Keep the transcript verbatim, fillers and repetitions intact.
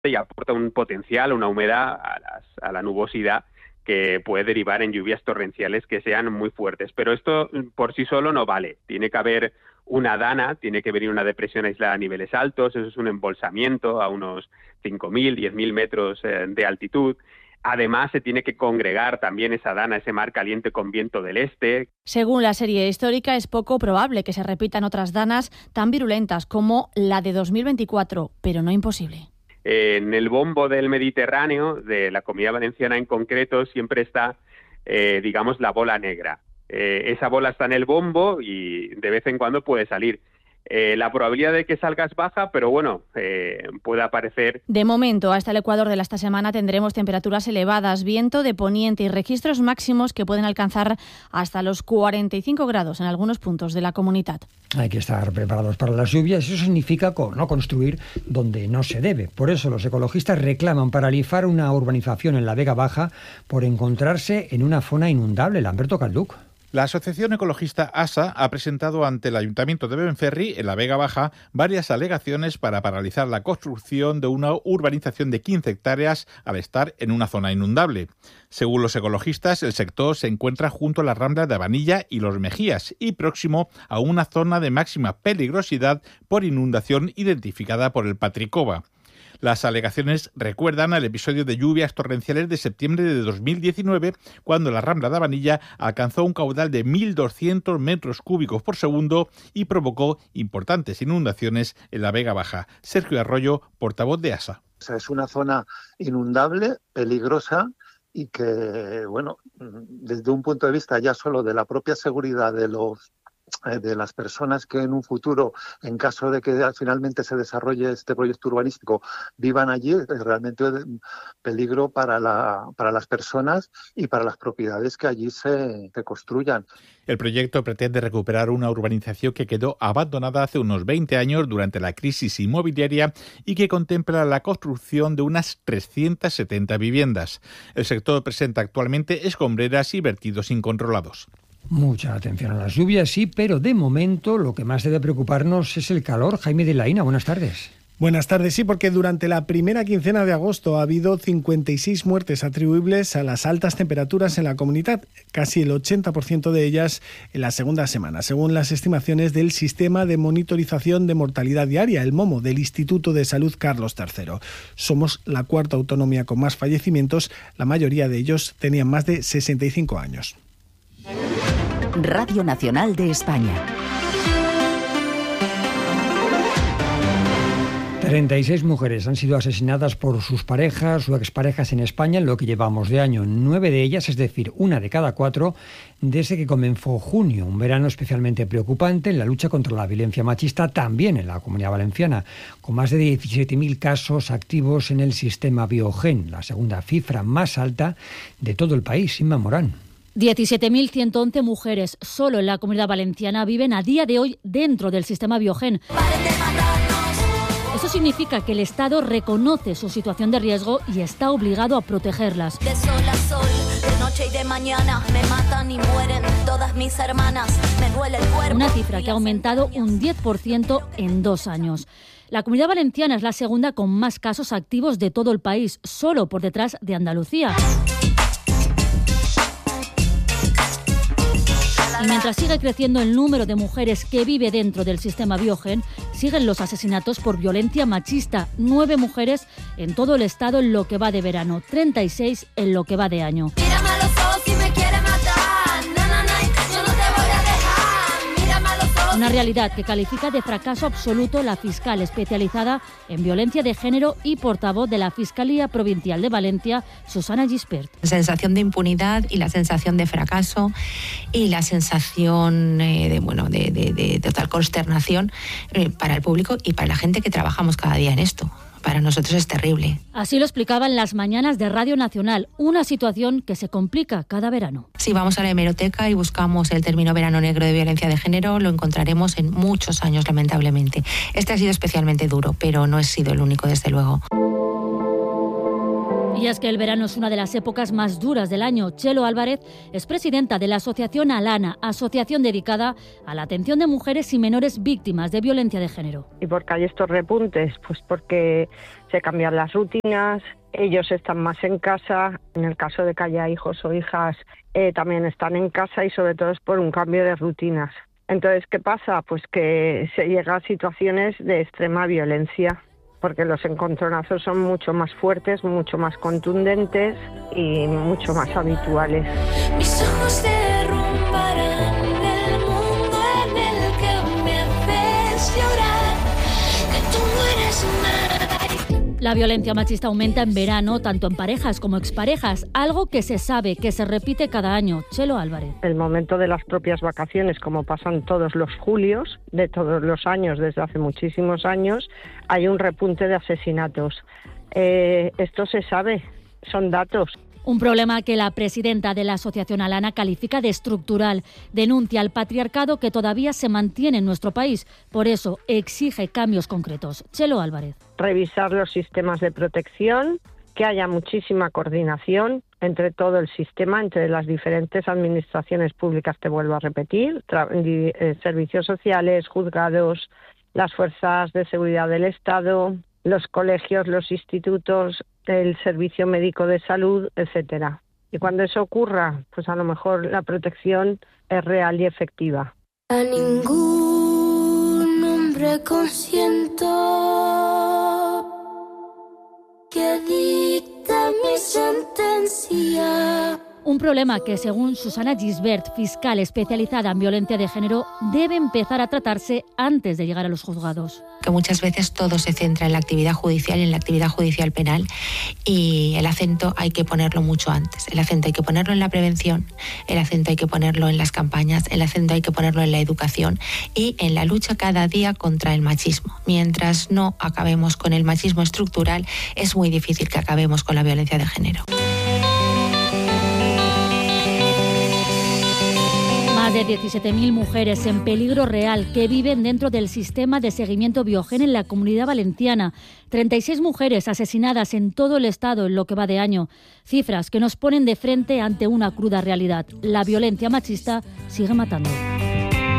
y aporta un potencial, una humedad a, las, a la nubosidad que puede derivar en lluvias torrenciales que sean muy fuertes. Pero esto por sí solo no vale. Tiene que haber una dana, tiene que venir una depresión aislada a niveles altos, eso es un embolsamiento a unos cinco mil, diez mil metros eh, de altitud. Además, se tiene que congregar también esa dana, ese mar caliente con viento del este. Según la serie histórica, es poco probable que se repitan otras danas tan virulentas como la de dos mil veinticuatro, pero no imposible. En el bombo del Mediterráneo, de la Comunidad Valenciana en concreto, siempre está, eh, digamos, la bola negra. Eh, esa bola está en el bombo y de vez en cuando puede salir. Eh, la probabilidad de que salga es baja, pero bueno, eh, puede aparecer. De momento, hasta el ecuador de esta semana tendremos temperaturas elevadas, viento de poniente y registros máximos que pueden alcanzar hasta los cuarenta y cinco grados en algunos puntos de la comunidad. Hay que estar preparados para las lluvias. Eso significa no construir donde no se debe. Por eso los ecologistas reclaman paralizar una urbanización en la Vega Baja por encontrarse en una zona inundable. Lamberto Calduc. La Asociación Ecologista ASA ha presentado ante el Ayuntamiento de Benferri, en la Vega Baja, varias alegaciones para paralizar la construcción de una urbanización de quince hectáreas al estar en una zona inundable. Según los ecologistas, el sector se encuentra junto a las ramblas de Abanilla y Los Mejías y próximo a una zona de máxima peligrosidad por inundación identificada por el Patricova. Las alegaciones recuerdan al episodio de lluvias torrenciales de septiembre de dos mil diecinueve, cuando la Rambla de Abanilla alcanzó un caudal de mil doscientos metros cúbicos por segundo y provocó importantes inundaciones en la Vega Baja. Sergio Arroyo, portavoz de ASA. O sea, es una zona inundable, peligrosa, y que, bueno, desde un punto de vista ya solo de la propia seguridad de los de las personas que en un futuro, en caso de que finalmente se desarrolle este proyecto urbanístico, vivan allí, es realmente un peligro para, la, para las personas y para las propiedades que allí se, se construyan. El proyecto pretende recuperar una urbanización que quedó abandonada hace unos veinte años durante la crisis inmobiliaria y que contempla la construcción de unas trescientas setenta viviendas. El sector presenta actualmente escombreras y vertidos incontrolados. Mucha atención a las lluvias, sí, pero de momento lo que más debe preocuparnos es el calor. Jaime de la Ina, buenas tardes. Buenas tardes, sí, porque durante la primera quincena de agosto ha habido cincuenta y seis muertes atribuibles a las altas temperaturas en la comunidad, casi el ochenta por ciento de ellas en la segunda semana, según las estimaciones del Sistema de Monitorización de Mortalidad Diaria, el MOMO, del Instituto de Salud Carlos tercero. Somos la cuarta autonomía con más fallecimientos, la mayoría de ellos tenían más de sesenta y cinco años. Radio Nacional de España. treinta y seis mujeres han sido asesinadas por sus parejas o exparejas en España en lo que llevamos de año. Nueve de ellas, es decir, una de cada cuatro, desde que comenzó junio, un verano especialmente preocupante en la lucha contra la violencia machista también en la Comunidad Valenciana, con más de diecisiete mil casos activos en el sistema Biogen, la segunda cifra más alta de todo el país. Inma Morán. diecisiete mil ciento once mujeres solo en la Comunidad Valenciana viven a día de hoy dentro del sistema Biogen. Eso significa que el Estado reconoce su situación de riesgo y está obligado a protegerlas. De sol a sol, de noche y de mañana, me matan y mueren todas mis hermanas, me duele el cuerpo. Una cifra que ha aumentado un diez por ciento en dos años. La Comunidad Valenciana es la segunda con más casos activos de todo el país, solo por detrás de Andalucía. Y mientras sigue creciendo el número de mujeres que vive dentro del sistema Biogen, siguen los asesinatos por violencia machista. Nueve mujeres en todo el estado en lo que va de verano, treinta y seis en lo que va de año. Mírame a los ojos si me quieres matar, na, na, na, yo no te voy a dejar. Mírame a los ojos. Una realidad que califica de fracaso absoluto la fiscal especializada en violencia de género y portavoz de la Fiscalía Provincial de Valencia, Susana Gispert. La sensación de impunidad y la sensación de fracaso y la sensación eh, de, bueno, de, de, de total consternación eh, para el público y para la gente que trabajamos cada día en esto. Para nosotros es terrible. Así lo explicaba en las mañanas de Radio Nacional, una situación que se complica cada verano. Si vamos a la hemeroteca y buscamos el término verano negro de violencia de género, lo encontraremos en muchos años, lamentablemente. Este ha sido especialmente duro, pero no ha sido el único, desde luego. Y es que el verano es una de las épocas más duras del año. Chelo Álvarez es presidenta de la asociación Alana, asociación dedicada a la atención de mujeres y menores víctimas de violencia de género. ¿Y por qué hay estos repuntes? Pues porque se cambian las rutinas, ellos están más en casa, en el caso de que haya hijos o hijas eh, también están en casa y sobre todo es por un cambio de rutinas. Entonces, ¿qué pasa? Pues que se llega a situaciones de extrema violencia, porque los encontronazos son mucho más fuertes, mucho más contundentes y mucho más habituales. Mis ojos derrumbarán el mundo en el que me haces llorar, que tú no eres nadie. La violencia machista aumenta en verano, tanto en parejas como exparejas, algo que se sabe, que se repite cada año. Chelo Álvarez. El momento de las propias vacaciones, como pasan todos los julios, de todos los años, desde hace muchísimos años, hay un repunte de asesinatos. Eh, esto se sabe, son datos. Un problema que la presidenta de la asociación Alana califica de estructural. Denuncia el patriarcado que todavía se mantiene en nuestro país. Por eso exige cambios concretos. Chelo Álvarez. Revisar los sistemas de protección, que haya muchísima coordinación entre todo el sistema, entre las diferentes administraciones públicas, te vuelvo a repetir, eh, servicios sociales, juzgados, las fuerzas de seguridad del Estado, los colegios, los institutos, el servicio médico de salud, etcétera. Y cuando eso ocurra, pues a lo mejor la protección es real y efectiva. A ningún hombre consiento que dicta mi sentencia. Un problema que, según Susana Gisbert, fiscal especializada en violencia de género, debe empezar a tratarse antes de llegar a los juzgados. Que muchas veces todo se centra en la actividad judicial y en la actividad judicial penal, y el acento hay que ponerlo mucho antes. El acento hay que ponerlo en la prevención, el acento hay que ponerlo en las campañas, el acento hay que ponerlo en la educación y en la lucha cada día contra el machismo. Mientras no acabemos con el machismo estructural, es muy difícil que acabemos con la violencia de género. Más de diecisiete mil mujeres en peligro real que viven dentro del sistema de seguimiento Biogen en la Comunidad Valenciana. treinta y seis mujeres asesinadas en todo el estado en lo que va de año. Cifras que nos ponen de frente ante una cruda realidad. La violencia machista sigue matando.